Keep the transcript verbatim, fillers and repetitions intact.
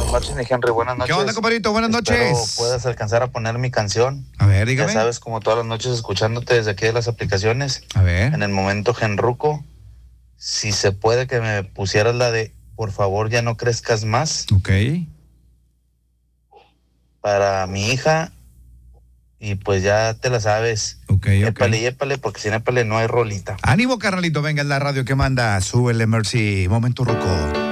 Martín y Henry, buenas noches. ¿Qué onda, compadrito? Buenas noches. Espero puedas alcanzar a poner mi canción. A ver, dígame. Ya sabes, como todas las noches escuchándote desde aquí de las aplicaciones. A ver. En el momento genruco, si se puede que me pusieras la de Por favor ya no crezcas más. Ok. Para mi hija. Y pues ya te la sabes. Ok, ok. Épale, épale, porque sin épale no hay rolita. Ánimo, carnalito. Venga, en la radio que manda. Súbele, Mercy. Momento roco.